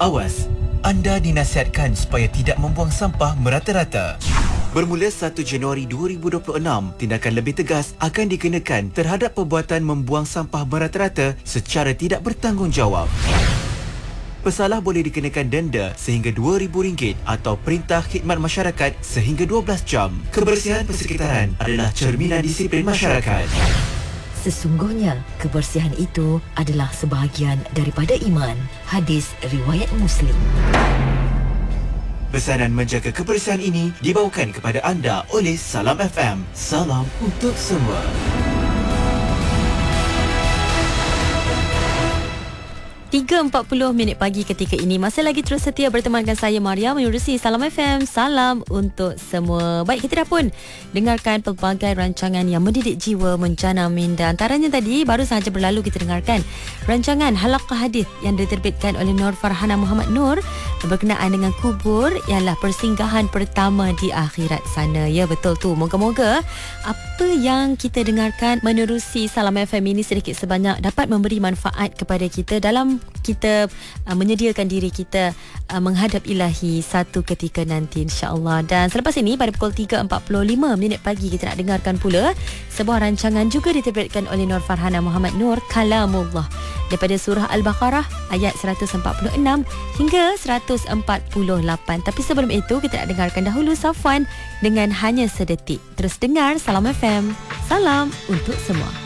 Awas, anda dinasihatkan supaya tidak membuang sampah merata-rata. Bermula 1 Januari 2026, tindakan lebih tegas akan dikenakan terhadap perbuatan membuang sampah merata-rata secara tidak bertanggungjawab. Pesalah boleh dikenakan denda sehingga RM2,000 atau perintah khidmat masyarakat sehingga 12 jam. Kebersihan persekitaran adalah cerminan disiplin masyarakat. Sesungguhnya, kebersihan itu adalah sebahagian daripada iman. Hadis riwayat Muslim. Pesanan menjaga kebersihan ini dibawakan kepada anda oleh Salam FM. Salam untuk semua. 3.40 pagi ketika ini. Masih lagi terus setia bertemankan saya Maria menerusi Salam FM. Salam untuk semua. Baik, kita dah pun dengarkan pelbagai rancangan yang mendidik jiwa, menjana minda. Antaranya tadi baru sahaja berlalu kita dengarkan rancangan Halaqah Hadis yang diterbitkan oleh Nur Farhana Muhammad Nur berkenaan dengan kubur ialah persinggahan pertama di akhirat sana. Ya, betul tu. Moga-moga apa yang kita dengarkan menerusi Salam FM ini sedikit sebanyak dapat memberi manfaat kepada kita dalam kita menyediakan diri kita menghadap ilahi satu ketika nanti, insya-Allah. Dan selepas ini pada pukul 3.45 pagi kita nak dengarkan pula sebuah rancangan juga diterbitkan oleh Nur Farhana Muhammad Nur, Kalamullah, daripada surah Al-Baqarah ayat 146 hingga 148. Tapi sebelum itu kita nak dengarkan dahulu Safwan dengan Hanya Sedetik. Terus dengar Salam FM. Salam untuk semua.